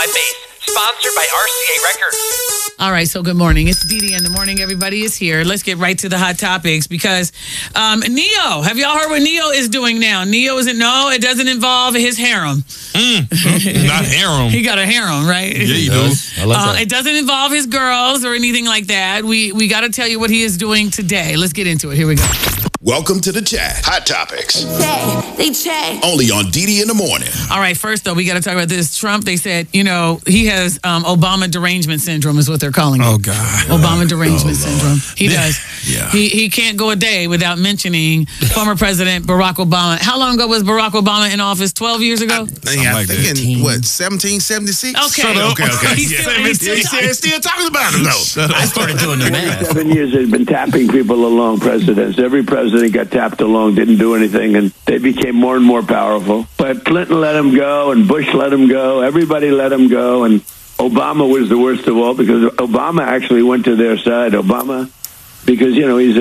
by Mace, sponsored by RCA Records. All right, so good morning. It's Dee Dee in the morning. Everybody is here. Let's get right to the hot topics because Neo, have y'all heard what Neo is doing now? Neo isn't, no, it doesn't involve his harem. Not harem. He got a harem, right? Yeah, he does. I love that. It doesn't involve his girls or anything like that. We got to tell you what he is doing today. Let's get into it. Here we go. Welcome to the chat. Hot topics. They check. Only on Dee Dee in the morning. All right, first, though, we got to talk about this. Trump, they said, he has Obama derangement syndrome is what they're calling it. Oh, God. Obama derangement syndrome. He does. Yeah. He can't go a day without mentioning former President Barack Obama. How long ago was Barack Obama in office? 12 years ago? I think in, 1776? Okay. Okay. He's still talking about him, though. I started doing the math. 7 years they've been tapping people along, presidents. Every president got tapped along, didn't do anything, and they became more and more powerful. But Clinton let him go, and Bush let him go. Everybody let him go, and Obama was the worst of all because Obama actually went to their side. Obama, because he's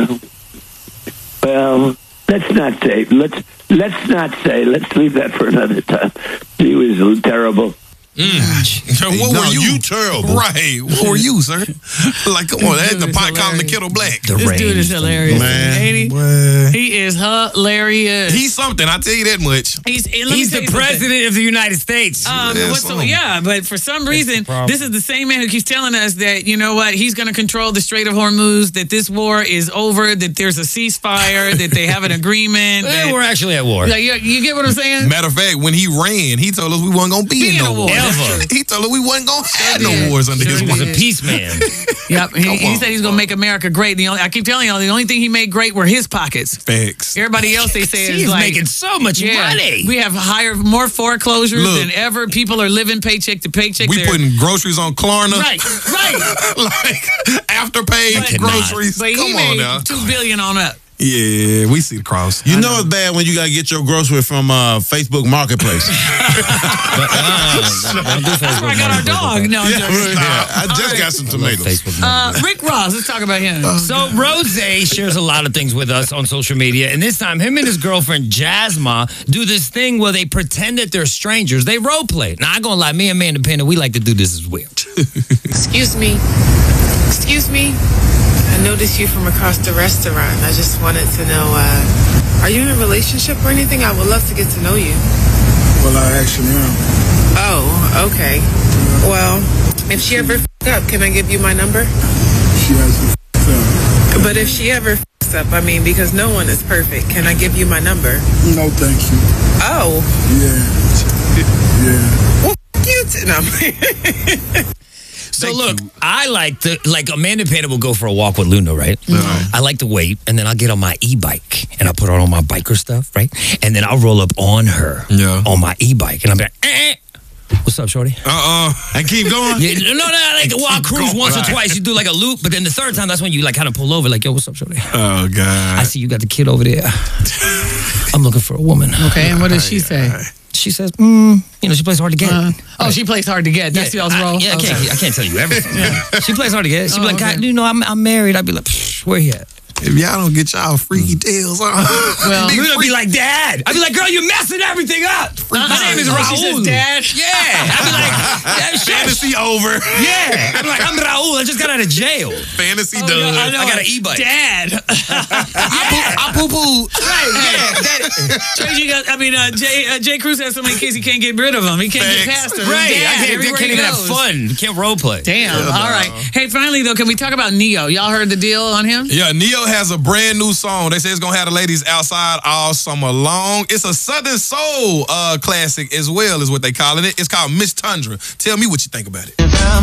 well, let's not say. Let's leave that for another time. He was terrible. What were you terrible? Right. What were you, sir? Like, come on, that's the pot calling the kettle black. This dude is hilarious. Man. Ain't he? He is hilarious. He's something, I tell you that much. He's the president of the United States. But for some reason, this is the same man who keeps telling us that, he's going to control the Strait of Hormuz, that this war is over, that there's a ceasefire, that they have an agreement. We're actually at war. You get what I'm saying? Matter of fact, when he ran, he told us we wasn't going to be in no war. He told us we wasn't going to have no wars under his He was a watch. peace man. Yep. He said he's going to make America great. I keep telling y'all, the only thing he made great were his pockets. Facts. Everybody else, they say, He's is like... making so much money. We have more foreclosures than ever. People are living paycheck to paycheck. We putting groceries on Klarna. Right. Like, afterpay groceries. But he made $2 billion on up. Yeah, we see the cross. You know it's bad when you got to get your grocery from Facebook Marketplace. That's where I got our dog. No, I just got some tomatoes. Rick Ross, let's talk about him. So Rose shares a lot of things with us on social media, and this time him and his girlfriend Jasma do this thing where they pretend that they're strangers. They role play. Now, I'm gonna lie, me and Amanda Pena, we like to do this as well. Excuse me. I noticed you from across the restaurant. I just wanted to know, are you in a relationship or anything? I would love to get to know you. Well, I actually am. Oh, okay. Well, if she ever up, can I give you my number? She hasn't up. But if she ever up, because no one is perfect, can I give you my number? No, thank you. Oh. Yeah. Well, you no. So look, I like Amanda Pena will go for a walk with Luna, right? I like to wait, and then I'll get on my e-bike, and I'll put on all my biker stuff, right? And then I'll roll up on her on my e-bike, and I'll be like, what's up, shorty? And keep going? Yeah, no, I'll cruise once or twice. You do like a loop, but then the third time, that's when you kind of pull over, like, yo, what's up, shorty? Oh, God. I see you got the kid over there. I'm looking for a woman. Okay, and what does she say? She says, she plays hard to get. She plays hard to get. That's y'all's role? Yeah, I can't tell you everything. She plays hard to get. She'd be like, God, I'm married. I'd be like, where he at? If y'all don't get y'all freaky tails on. Well, Luna be like, Dad. I'd be like, girl, you're messing everything up. My name is Raul. She says, Dad? Yeah. I'd be like, fantasy over. Yeah. I'm like, I'm Raul. I just got out of jail. Fantasy done. I got an e-bike. Dad. I poo-poo. Right. Jay Cruz has so many kids he can't get rid of them. He can't get past them. Right. Dad, I can't even have fun. You can't role play. Damn. All right. Hey, finally, though, can we talk about Neo? Y'all heard the deal on him? Yeah, Neo has a brand new song. They say it's gonna have the ladies outside all summer long. It's a Southern Soul classic as well, is what they calling it. It's called Miss Tundra. Tell me what you think about it.